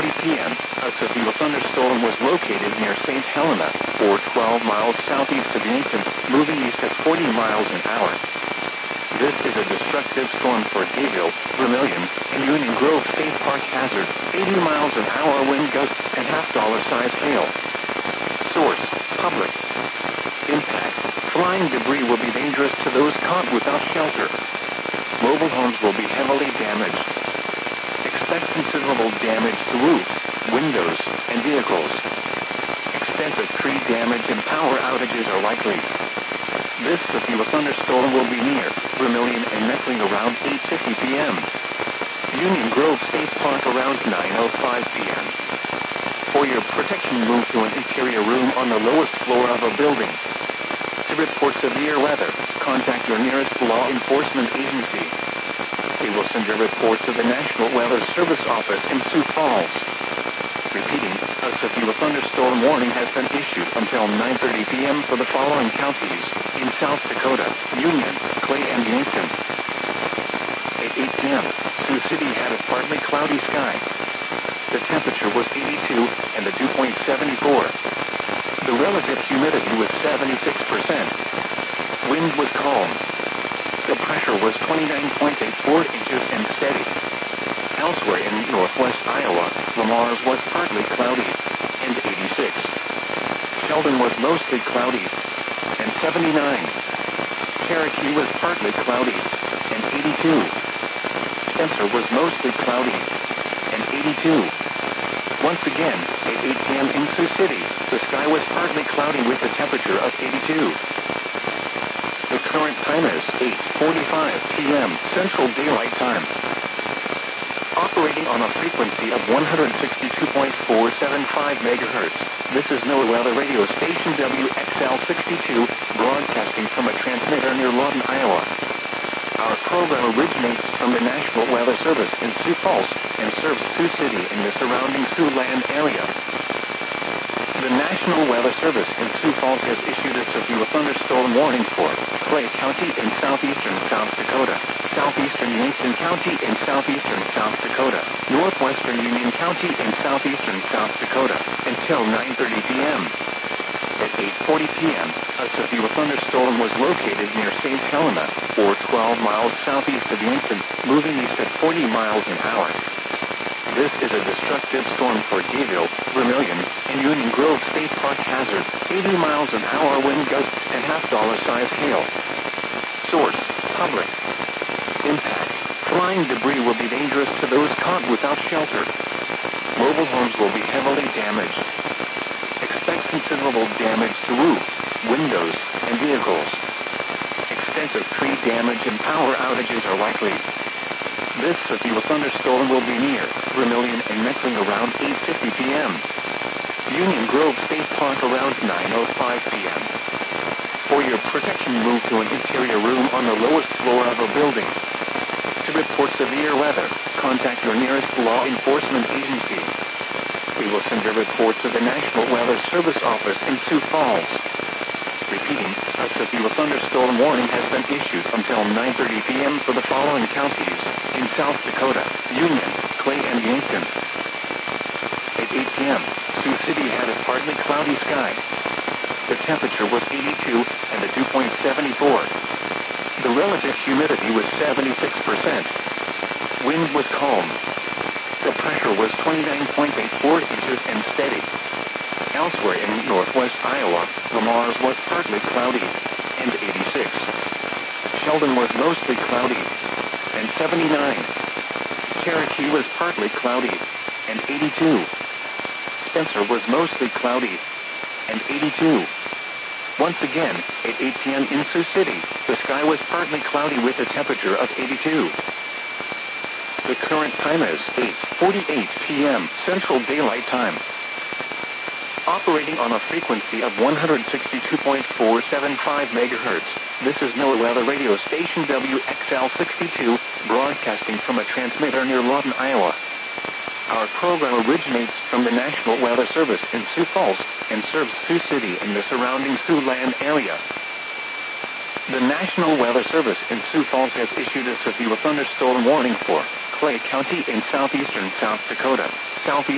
8:40 p.m., a severe thunderstorm was located near St. Helena, or 12 miles southeast of Yankton, moving east at 40 miles an hour. This is a destructive storm for Gayville, Vermilion, and Union Grove State Park hazard, 80 miles an hour wind gusts, and $5 hail. Source: Public. Impact: flying debris will be dangerous to those caught without shelter. Mobile homes will be heavily damaged. Expect considerable damage to roofs, windows, and vehicles. Extensive tree damage and power outages are likely. This severe thunderstorm will be near Vermilion and Meckling around 8:50 p.m. Union Grove State Park around 9:05 p.m. For your protection, move to an interior room on the lowest floor of a building. To report severe weather, contact your nearest law enforcement agency. We will send your report to the National Weather Service office in Sioux Falls. Repeating, a severe thunderstorm warning has been issued until 9:30 p.m. for the following counties in South Dakota: Union, Clay, and Yankton. At 8 p.m., Sioux City had a partly cloudy sky. The temperature was 82 and the dew point 74. The relative humidity was 76%. Wind was calm. The pressure was 29.84 inches and steady. Elsewhere in northwest Iowa, Lamars was partly cloudy and 86. Sheldon was mostly cloudy and 79. Cherokee was partly cloudy and 82. Spencer was mostly cloudy and 82. Once again, at 8 p.m. in Sioux City, the sky was partly cloudy with a temperature of 82. The current time is 8:45 p.m. Central Daylight Time. Operating on a frequency of 162.475 megahertz, this is NOAA Weather Radio Station WXL62, broadcasting from a transmitter near Lawton, Iowa. Our program originates from the National Weather Service in Sioux Falls and serves Sioux City and the surrounding Siouxland area. The National Weather Service in Sioux Falls has issued a severe thunderstorm warning for Clay County in southeastern South Dakota, southeastern Yankton County in southeastern South Dakota, northwestern Union County in southeastern South Dakota, until 9:30 p.m. At 8:40 p.m., a severe thunderstorm was located near St. Helena, or 12 miles southeast of Yankton, moving east at 40 miles an hour. This is a destructive storm for Gayville, Vermilion, and Union Grove State Park hazard, 80 miles an hour wind gusts, and $5 hail. Source: Public. Impact: flying debris will be dangerous to those caught without shelter. Mobile homes will be heavily damaged. Expect considerable damage to roofs, windows, and vehicles. Extensive tree damage and power outages are likely. This severe thunderstorm will be near Vermilion and Meckling around 8:50 p.m. Union Grove State Park around 9:05 p.m. For your protection, move to an interior room on the lowest floor of a building. To report severe weather, contact your nearest law enforcement agency. We will send your report to the National Weather Service office in Sioux Falls. Repeating, a severe thunderstorm warning has been issued until 9:30 p.m. for the following counties in South Dakota: Union, Clay, and Yankton. At 8 p.m., Sioux City had a partly cloudy sky. The temperature was 82 and the dew point 74. The relative humidity was 76%. Wind was calm. The pressure was 29.84 inches and steady. Elsewhere in northwest Iowa, Lamars was partly cloudy and 86. Sheldon was mostly cloudy and 79. Cherokee was partly cloudy and 82. Spencer was mostly cloudy and 82. Once again, at 8 p.m. in Sioux City, the sky was partly cloudy with a temperature of 82. The current time is 8:48 p.m. Central Daylight Time. Operating on a frequency of 162.475 megahertz, this is NOAA Weather Radio Station WXL62, broadcasting from a transmitter near Lawton, Iowa. Our program originates from the National Weather Service in Sioux Falls and serves Sioux City and the surrounding Siouxland area. The National Weather Service in Sioux Falls has issued a severe thunderstorm warning for Clay County in southeastern South Dakota, southeastern